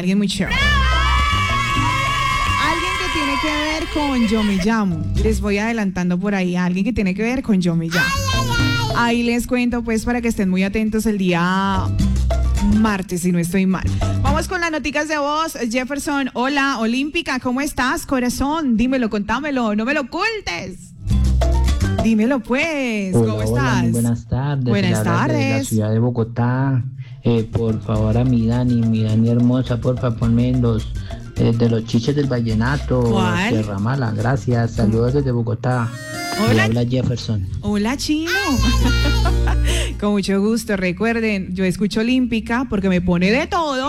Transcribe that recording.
alguien muy chévere. Alguien que tiene que ver con Yo Me Llamo. Les voy adelantando por ahí, alguien que tiene que ver con Yo Me Llamo. Ahí les cuento pues para que estén muy atentos el día martes, si no estoy mal. Vamos con las noticas de voz. Jefferson, hola, Olímpica, ¿cómo estás, corazón? Dímelo, contámelo, no me lo ocultes. Dímelo pues, Hola, ¿cómo hola, estás? muy buenas tardes. Buenas Desde la tardes. ciudad de Bogotá. Por favor, a mi Dani hermosa, porfa, ponme de los chiches del vallenato. ¿Cuál? Tierra Mala, gracias. Saludos desde Bogotá. Le Hola. habla Jefferson. Hola, Chino. Con mucho gusto. Recuerden, yo escucho Olímpica porque me pone de todo.